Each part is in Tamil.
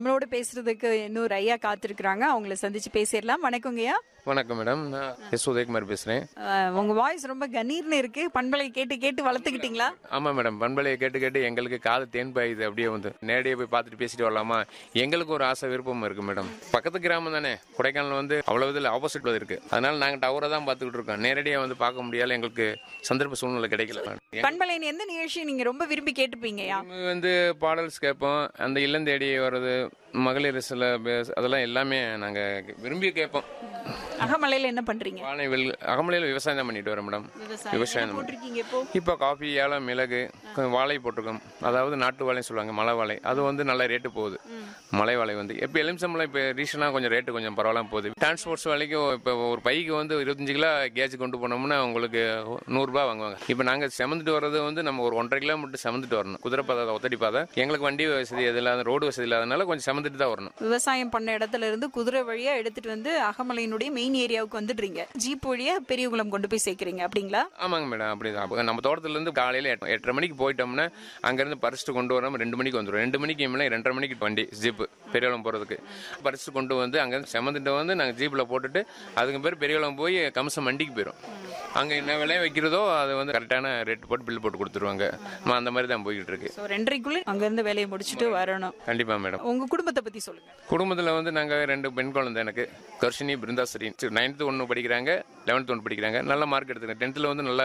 நம்மளோட பேசுறதுக்கு இன்னொரு ஐயா காத்திருக்கிறாங்க. அவங்கள சந்திச்சு பேசிடலாம். வணக்கங்கய்யா. வணக்கம் மேடம், நான் எஸ் உதயகுமார் பேசுகிறேன். உங்க வாய்ஸ் ரொம்ப கணீர்னு இருக்கு. பண்பலை கேட்டு கேட்டு வளர்த்துக்கிட்டீங்களா? ஆமாம் மேடம், பண்பலையை கேட்டு கேட்டு எங்களுக்கு காது தேன் பாயுது. அப்படியே வந்து நேரடியாக போய் பார்த்துட்டு பேசிட்டு வரலாமா, எங்களுக்கு ஒரு ஆசை விருப்பம் இருக்குது மேடம். பக்கத்து கிராமம் தானே, கொடைக்கானல் வந்து அவ்வளோ இதில் ஆப்போசிட் இருக்குது. அதனால நாங்கள் டவரை தான் பார்த்துக்கிட்டு இருக்கோம். நேரடியாக வந்து பார்க்க முடியாத எங்களுக்கு சந்தர்ப்ப சூழ்நிலை கிடைக்கல. பண்பலையின் எந்த நிகழ்ச்சி நீங்க ரொம்ப விரும்பி கேட்டுப்பீங்கய்யா? வந்து பாடல்ஸ் கேட்போம், அந்த இல்லம் தேடி வர்றது, மகளிர் சில அதெல்லாம் எல்லாமே நாங்கள் விரும்பி கேட்போம். அகமலையில என்ன பண்றீங்க? அகமலையில் விவசாயம் தான் பண்ணிட்டு வரோம் மேடம். விவசாயம் இப்போ காஃபி, ஏலம், மிளகு, வாழை போட்டிருக்கோம். அதாவது நாட்டு வாழைன்னு சொல்லுவாங்க, மலை வாழை. அது வந்து நல்ல ரேட்டு போகுது. மலை வாழை வந்து இப்போ எலுமிச்சம்பழம் இப்போ ரீசனாக கொஞ்சம் ரேட்டு கொஞ்சம் பரவாயில்ல போகுது. டிரான்ஸ்போர்ட்ஸ் வேலைக்கும் இப்போ ஒரு பைக்கு வந்து 25 கிலோ கேஜ் கொண்டு போனோம்னா உங்களுக்கு 100 ரூபா வாங்குவாங்க. இப்போ நாங்கள் செமந்துட்டு வர்றது வந்து நம்ம ஒரு 1.5 கிலோமீட்டர் செமந்துட்டு வரணும். குதிரை பாதை, ஒத்தடி பாதை. எங்களுக்கு வண்டி வசதி இல்லாத, ரோடு வசதி இல்லாதனால கொஞ்சம் செமந்துட்டு தான் வரணும். விவசாயம் பண்ண இடத்துல இருந்து குதிரை வழியா எடுத்துட்டு வந்து அகமலையினுடைய மெயின் ஏரியாவுக்கு வந்துடுறீங்க. ஜீப் வழியா பெரியகுளம் கொண்டு போய் சேர்க்கிறீங்க, அப்படிங்களா? ஆமாங்க மேடம், அப்படிதான். நம்ம தோட்டத்துல இருந்து காலையில 8:30 மணிக்கு போயிட்டோம்னா அங்கிருந்து பறிச்சுட்டு கொண்டு வரோம். 2 மணிக்கு வந்துடும். 2 மணிக்கு 2:30 மணிக்கு வண்டி ஜீப் பெரியகுளம் போறதுக்கு பறிச்சுட்டு கொண்டு வந்து அங்கிருந்து செமந்துட்டு வந்து நாங்கள் ஜீப்ல போட்டுட்டு அதுக்கு பேர் பெரியகுளம் போய் கம்சம் மண்டிக்கு போயிடும். அங்கே என்ன விலையை வைக்கிறதோ அதை வந்து கரெக்டான ரேட் போட்டு பில் போட்டு கொடுத்துருவாங்க. அந்த மாதிரி தான் போய்கிட்டு இருக்கு. 2:30க்குள்ள அங்கிருந்து வேலையை முடிச்சுட்டு வரணும். கண்டிப்பா மேடம். உங்க குடும்பத்தை பத்தி சொல்லுங்க. குடும்பத்தில் வந்து நாங்கள் 2 பெண் குழந்தை. எனக்கு கர்ஷினி, பிருந்தாஸ்ரீ. 9th ஒன்று படிக்கிறாங்க, 11th ஒன்று படிக்கிறாங்க. நல்ல மார்க் எடுத்துருக்காங்க. 10th வந்து நல்ல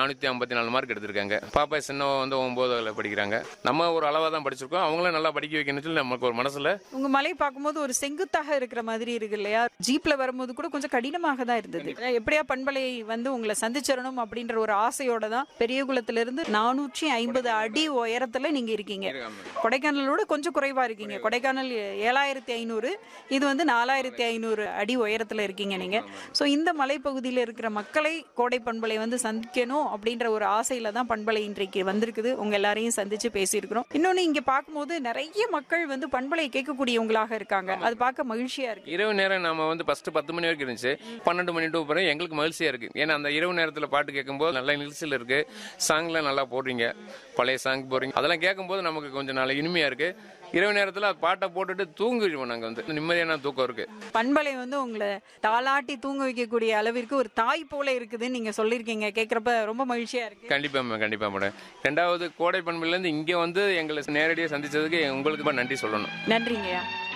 454 மார்க் எடுத்திருக்காங்க. பாப்பா சின்னவ வந்து 9th படிக்கிறாங்க. நம்ம ஒரு அளவாக தான் படிச்சிருக்கோம். அவங்களும் நல்லா படிக்க வைக்கணும்னு சொல்லி நமக்கு ஒரு மனசுல. உங்க மலை பார்க்கும்போது ஒரு செங்குத்தாக இருக்கிற மாதிரி இருக்கு இல்லையா? ஜீப்ல வரும்போது கூட கொஞ்சம் கடினமாக தான் இருந்தது. எப்படியா பண்பலை வந்து உங்களை சந்திச்சிடணும் அப்படின்ற ஒரு ஆசையோட தான் பெரியகுளத்திலிருந்து 450 அடி உயரத்துல நீங்க இருக்கீங்க. கொடைக்கானலோட கொஞ்சம் குறைவா இருக்கீங்க. கொடைக்கானல் 7500, இது வந்து 4500 அடி உயரத்துல இருக்கீங்க நீங்க. சோ இந்த மலைப்பகுதியில இருக்கிற மக்களை கோடை பண்பலை வந்து சந்திக்கணும் அப்படின்ற ஒரு ஆசையில தான் பண்பலை இன்றைக்கு வந்திருக்குது. உங்க எல்லாரையும் சந்திச்சு பேசியிருக்கிறோம். இன்னொன்னு இங்க பார்க்கும்போது நிறைய மக்கள் வந்து பண்பலை கேட்கக்கூடியவங்களாக இருக்காங்க. அது பார்க்க மகிழ்ச்சியா இருக்கு. இரவு நேரம் நம்ம வந்து ஃபர்ஸ்ட் 10 மணி வரைக்கும் இருந்துச்சு. 12 மணி டு பிறகு எங்களுக்கு மகிழ்ச்சியா இருக்கு. ஏன்னா அந்த இரவு நேரத்தில் பாட்டு கேட்கும்போது நல்ல நிகழ்ச்சியில் இருக்கு. சாங்லாம் நல்லா போடுறீங்க, பழைய சாங் போடுறீங்க. அதெல்லாம் கேட்கும்போது நமக்கு கொஞ்சம் நல்ல இனிமையா இருக்கு. இரவு நேரத்தில் பாட்டை போட்டுட்டு தூங்கிடுவோம். நாங்கள் வந்து நிம்மதியான தூக்கம் இருக்கு. பண்பலை வந்து உங்களை தாளாட்டி தூங்க வைக்கக்கூடிய அளவிற்கு ஒரு தாய் போல இருக்குதுன்னு நீங்க சொல்லியிருக்கீங்க. கேட்கறப்ப ரொம்ப மகிழ்ச்சியா இருக்கு. கண்டிப்பா மேடம். 2வது கோடை பண்பலையிலேருந்து இங்கே வந்து எங்களை நேரடியாக சந்திச்சதுக்கு உங்களுக்கு நன்றி சொல்லணும். நன்றிங்கய்யா.